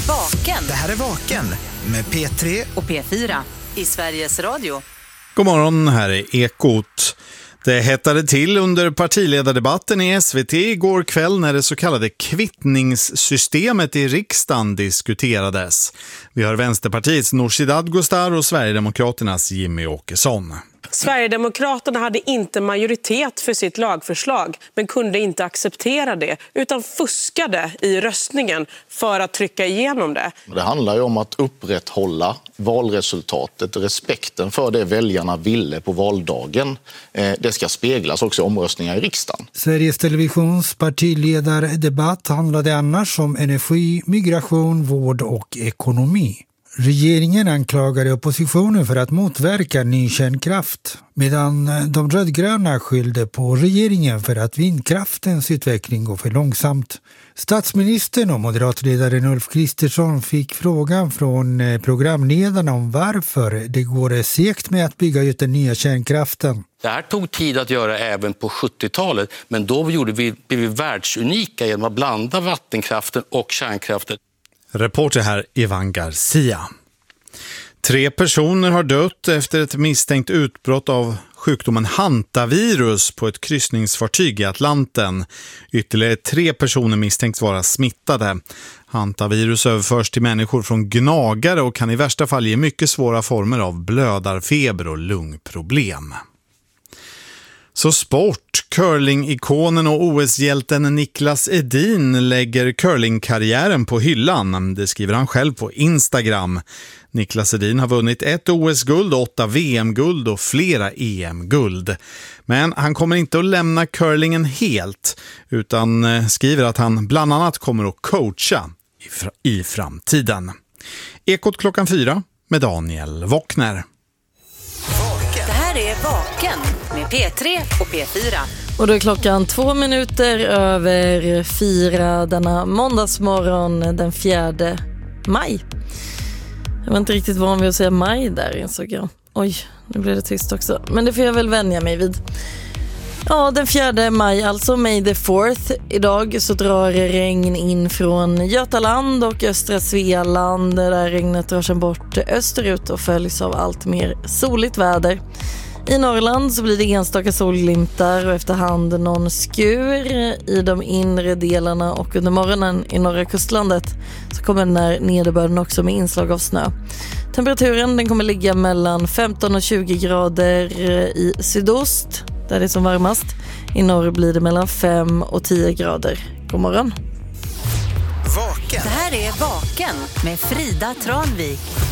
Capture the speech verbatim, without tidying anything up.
Vaken. Det här är Vaken med P tre och P fyra i Sveriges Radio. God morgon, här är Ekot. Det hettade till under partiledardebatten i S V T igår kväll när det så kallade kvittningssystemet i riksdagen diskuterades. Vi har Vänsterpartiets Nooshi Dadgostar och Sverigedemokraternas Jimmy Åkesson. Sverigedemokraterna hade inte majoritet för sitt lagförslag men kunde inte acceptera det utan fuskade i röstningen för att trycka igenom det. Det handlar ju om att upprätthålla valresultatet, respekten för det väljarna ville på valdagen. Det ska speglas också i omröstningar i riksdagen. Sveriges Televisions partiledardebatt handlade annars om energi, migration, vård och ekonomi. Regeringen anklagade oppositionen för att motverka ny kärnkraft, medan de rödgröna skyllde på regeringen för att vindkraftens utveckling går för långsamt. Statsministern och moderatledaren Ulf Kristersson fick frågan från programledarna om varför det går segt med att bygga ut den nya kärnkraften. Det här tog tid att göra även på sjuttiotalet, men då gjorde vi, blev vi världsunika genom att blanda vattenkraften och kärnkraften. Reporter här Ivan Garcia. Tre personer har dött efter ett misstänkt utbrott av sjukdomen hantavirus på ett kryssningsfartyg i Atlanten. Ytterligare tre personer misstänks vara smittade. Hantavirus överförs till människor från gnagare och kan i värsta fall ge mycket svåra former av blödarfeber och lungproblem. Så sport. Curling-ikonen och O S-hjälten Niklas Edin lägger curlingkarriären på hyllan. Det skriver han själv på Instagram. Niklas Edin har vunnit ett O S-guld, åtta V M-guld och flera E M-guld. Men han kommer inte att lämna curlingen helt, utan skriver att han bland annat kommer att coacha i, fr- i framtiden. Ekot klockan fyra med Daniel Wockner. Det här är Vaken med P tre och P fyra. Och då är klockan två minuter över fyra denna måndagsmorgon den fjärde maj. Jag var inte riktigt van vid att säga maj där, insåg jag. Oj, nu blev det tyst också. Men det får jag väl vänja mig vid. Ja, den fjärde maj, alltså May the fourth. Idag så drar regn in från Götaland och östra Svealand. Där regnet drar sig bort österut och följs av allt mer soligt väder. I Norrland så blir det enstaka solglimtar och efterhand någon skur i de inre delarna, och under morgonen i norra kustlandet så kommer den här nederbörden också med inslag av snö. Temperaturen den kommer ligga mellan femton och tjugo grader i sydost där det är som varmast. I norr blir det mellan fem och tio grader. God morgon. Vaken. Det här är Vaken med Frida Tranvik